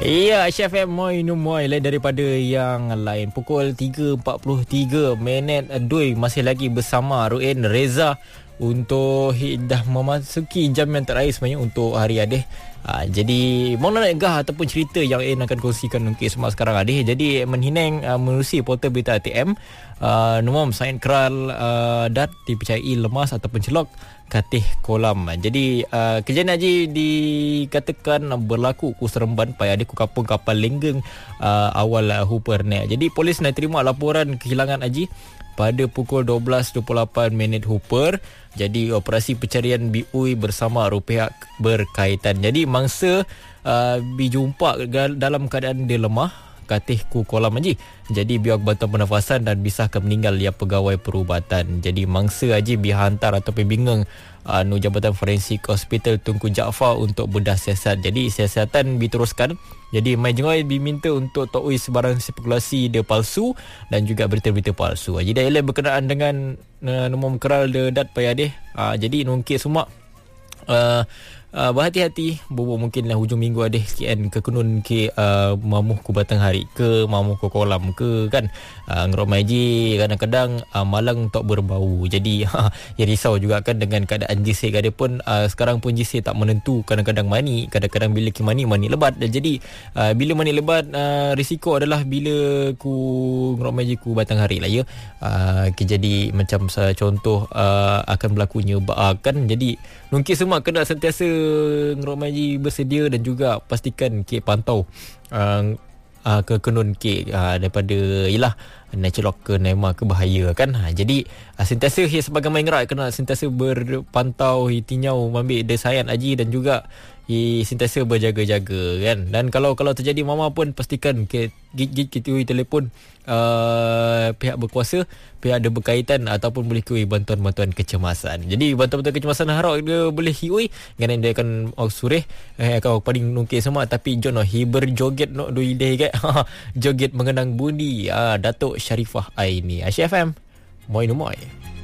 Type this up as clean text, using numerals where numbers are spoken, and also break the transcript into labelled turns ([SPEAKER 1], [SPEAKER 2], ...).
[SPEAKER 1] Ya, Chef M Moi Numoy lain daripada yang lain. Pukul 3.43 minit Dui masih lagi bersama Ruin Reza untuk dah memasuki jam yang terakhir sebenarnya untuk hari Adeh. Jadi mana nak gah ataupun cerita yang akan kongsikan mungkin semua sekarang Adeh. Jadi menhinang menerusi portal berita ATM Numam Sain Kral dat dipercayai lemas ataupun celok katih kolam. Jadi kejadian haji dikatakan berlaku ku Seremban pai ada ku kapung kapal Lenggeng awal Hooper ni. Jadi polis nak terima laporan kehilangan haji pada pukul 12.28 minit Hooper. Jadi operasi pencarian BUI bersama pihak berkaitan. Jadi mangsa dijumpa dalam keadaan dia lemah katih ku kolam haji. Jadi biak bantuan pernafasan dan bisahkan meninggal dia pegawai perubatan. Jadi mangsa haji dihantar ataupun bingung Jabatan Forensik Hospital Tunku Jaafar untuk bedah siasat. Jadi siasatan diteruskan. Jadi mai jengoi diminta untuk tahui sebarang spekulasi dia palsu dan juga berita-berita palsu. Jadi dah berkenaan dengan nombor keral de dat payadeh. Jadi nungkit semua berhati-hati bobo mungkinlah hujung minggu ada sekian ke kunun ke mamuh ku batang hari ke mamuh ku kolam ke kan ngerok maji kadang-kadang malang tak berbau. Jadi ya risau juga kan dengan keadaan JC kada pun sekarang pun JC tak menentu, kadang-kadang mani, kadang-kadang bila ki mani lebat. Jadi bila mani lebat risiko adalah bila ku ngerok maji ku batang hari lah ya. Jadi macam contoh akan berlakunya kan. Jadi mungkin semua kena sentiasa ngerok maji bersedia dan juga pastikan ke pantau ke kenun ke daripada ialah natural ke nema ke bahaya kan. Jadi sentiasa sebagai main ngerak kena sentiasa berpantau tinyau ambil desayan haji dan juga sentiasa berjaga-jaga kan. Dan kalau terjadi mama pun pastikan ke gig telefon pihak berkuasa, pihak ada berkaitan ataupun boleh kui bantuan-bantuan kecemasan. Jadi bantuan-bantuan kecemasan harap dia boleh hiui kerana dia akan sureh kau paling nungkit semua. Tapi jono berjoget no doi deh joget mengenang budi Datuk Sharifah Aini. Chef FM Moi Numoy.